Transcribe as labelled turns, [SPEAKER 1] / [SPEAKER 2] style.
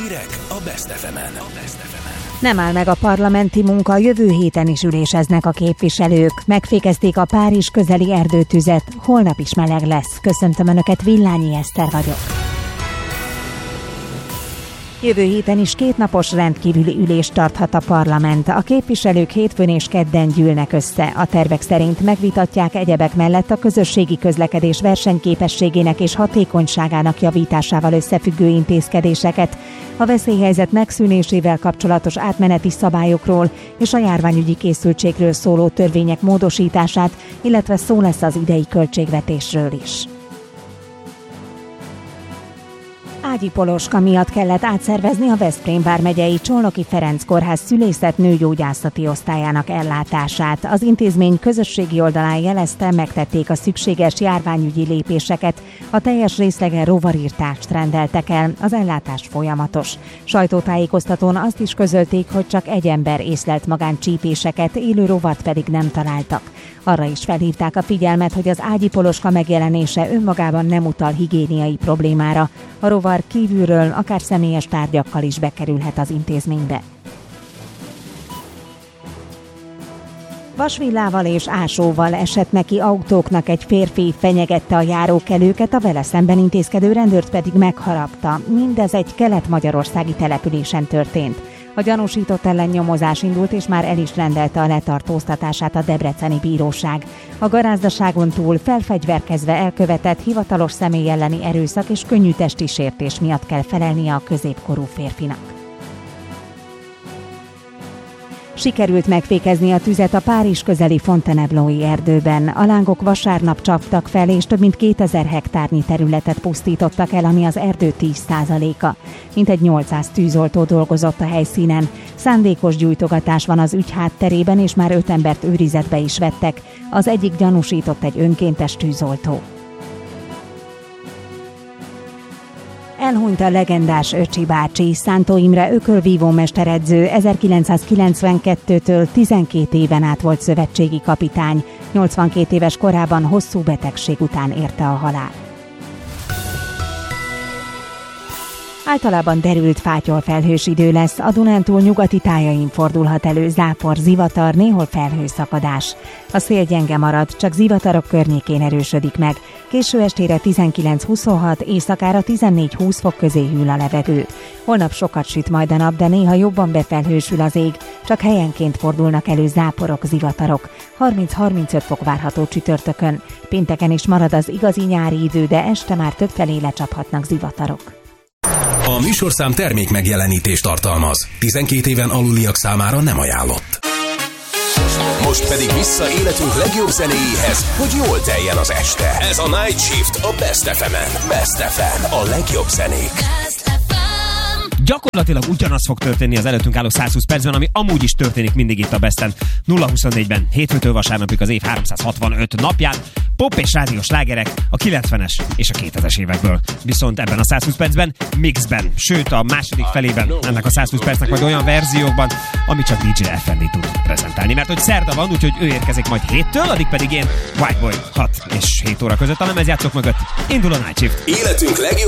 [SPEAKER 1] Hírek a Best FM-en.
[SPEAKER 2] Nem áll meg a parlamenti munka, jövő héten is üléseznek a képviselők. Megfékezték a Párizs közeli erdőtüzet, holnap is meleg lesz. Köszöntöm Önöket, Villányi Eszter vagyok. Jövő héten is 2 napos rendkívüli ülést tarthat a parlament. A képviselők hétfőn és kedden gyűlnek össze. A tervek szerint megvitatják egyebek mellett a közösségi közlekedés versenyképességének és hatékonyságának javításával összefüggő intézkedéseket, a veszélyhelyzet megszűnésével kapcsolatos átmeneti szabályokról és a járványügyi készültségről szóló törvények módosítását, illetve szó lesz az idei költségvetésről is. Ágyi Poloska miatt kellett átszervezni a Veszprém vármegyei Csolnoki Ferenc Kórház szülészet-nőgyógyászati osztályának ellátását. Az intézmény közösségi oldalán jelezte, megtették a szükséges járványügyi lépéseket, a teljes részlegen rovarírtást rendeltek el, az ellátás folyamatos. Sajtótájékoztatón azt is közölték, hogy csak egy ember észlelt magán csípéseket, élő rovart pedig nem találtak. Arra is felhívták a figyelmet, hogy az Ágyi Poloska megjelenése önmagában nem utal higiéniai problémára. A rovar kívülről, akár személyes tárgyakkal is bekerülhet az intézménybe. Vasvillával és ásóval esett neki autóknak egy férfi, fenyegette a járókelőket, a vele szemben intézkedő rendőrt pedig megharapta. Mindez egy kelet-magyarországi településen történt. A gyanúsított ellen nyomozás indult, és már el is rendelte a letartóztatását a debreceni bíróság. A garázdaságon túl felfegyverkezve elkövetett hivatalos személy elleni erőszak és könnyű testi sértés miatt kell felelnie a középkorú férfinak. Sikerült megfékezni a tüzet a Párizs közeli Fontainebleau-i erdőben. A lángok vasárnap csaptak fel, és több mint 2000 hektárnyi területet pusztítottak el, ami az erdő 10%-a. Mintegy 800 tűzoltó dolgozott a helyszínen. Szándékos gyújtogatás van az ügy hátterében, és már 5 embert őrizetbe is vettek. Az egyik gyanúsított egy önkéntes tűzoltó. Elhunyt a legendás Öcsi bácsi, Szántó Imre ökölvívó mesteredző, 1992-től 12 éven át volt szövetségi kapitány. 82 éves korában hosszú betegség után érte a halál. Általában derült fátyolfelhős idő lesz, a Dunántúl nyugati tájain fordulhat elő zápor, zivatar, néhol felhőszakadás. A szél gyenge marad, csak zivatarok környékén erősödik meg. Késő estére 19-26, éjszakára 14-20 fok közé hűl a levegő. Holnap sokat süt majd a nap, de néha jobban befelhősül az ég, csak helyenként fordulnak elő záporok, zivatarok. 30-35 fok várható csütörtökön. Pénteken is marad az igazi nyári idő, de este már többfelé lecsaphatnak zivatarok.
[SPEAKER 1] A műsorszám termék megjelenítést tartalmaz. 12 éven aluliak számára nem ajánlott. Most pedig vissza életünk legjobb zenéjéhez, hogy jól teljen az este. Ez a Night Shift a Best FM-en. Best FM, a legjobb zenék.
[SPEAKER 3] Gyakorlatilag ugyanaz fog történni az előttünk álló 120 percben, ami amúgy is történik mindig itt a Besten. 0-24-ben, hétfőtől vasárnapig az év 365 napján. Pop és rádiós slágerek a 90-es és a 2000-es évekből. Viszont ebben a 120 percben mixben, sőt a második felében ennek a 120 percnek majd olyan verziókban, amit csak DJ FND tud prezentálni. Mert hogy szerda van, úgyhogy ő érkezik majd 7-től, addig pedig én White Boy 6 és 7 óra között a lemezjátszók mögött indul a Night Shift.
[SPEAKER 1] Életünk legjobb